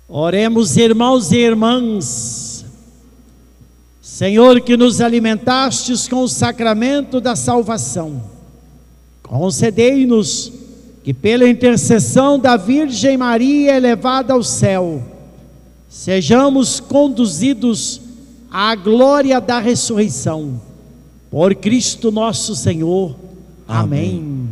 Oremos, irmãos e irmãs. Senhor, que nos alimentastes com o sacramento da salvação, concedei-nos que pela intercessão da Virgem Maria elevada ao céu, sejamos conduzidos à glória da ressurreição. Por Cristo nosso Senhor. Amém.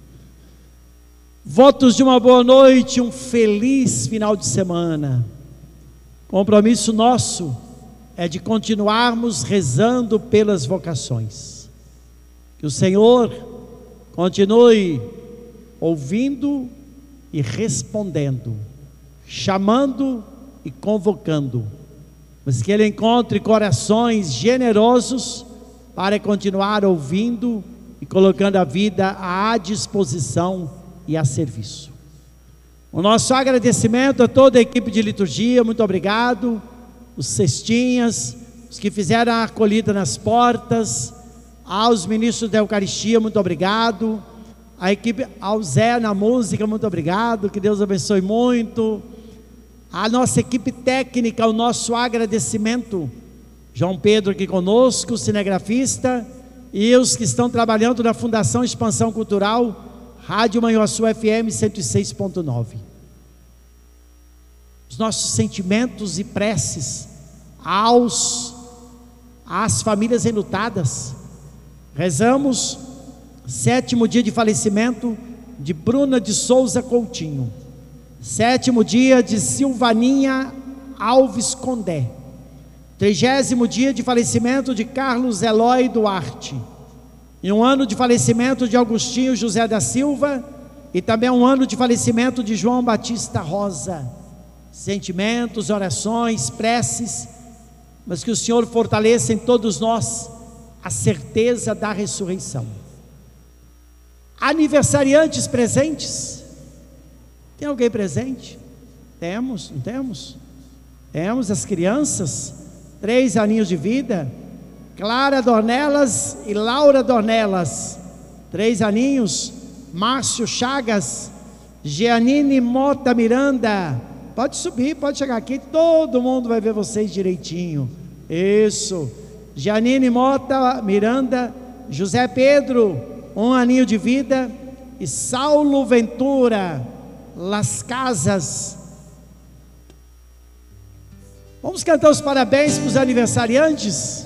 Votos de uma boa noite, um feliz final de semana. Compromisso nosso é de continuarmos rezando pelas vocações. Que o Senhor continue ouvindo e respondendo, chamando e convocando, mas que Ele encontre corações generosos para continuar ouvindo e colocando a vida à disposição e a serviço. O nosso agradecimento a toda a equipe de liturgia, muito obrigado, os cestinhas, os que fizeram a acolhida nas portas, aos ministros da Eucaristia, muito obrigado, a equipe, ao Zé na música, muito obrigado, que Deus abençoe muito, a nossa equipe técnica, o nosso agradecimento, João Pedro aqui conosco, cinegrafista, e os que estão trabalhando na Fundação Expansão Cultural, Rádio Manhuaçu FM 106.9. Os nossos sentimentos e preces às famílias enlutadas. Rezamos 7º dia de falecimento de Bruna de Souza Coutinho, 7º dia de Silvaninha Alves Condé, 30º dia de falecimento de Carlos Eloy Duarte, e um ano de falecimento de Augustinho José da Silva, e também um ano de falecimento de João Batista Rosa. Sentimentos, orações, preces, mas que o Senhor fortaleça em todos nós a certeza da ressurreição. Aniversariantes presentes, tem alguém presente? Temos, não temos? Temos as crianças, 3 aninhos de vida, Clara Dornelas e Laura Dornelas, 3 aninhos, Márcio Chagas, Gianine Mota Miranda, pode subir, pode chegar aqui, todo mundo vai ver vocês direitinho, isso, Gianine Mota Miranda, José Pedro, 1 aninho de vida, e Saulo Ventura Las Casas. Vamos cantar os parabéns para os aniversariantes?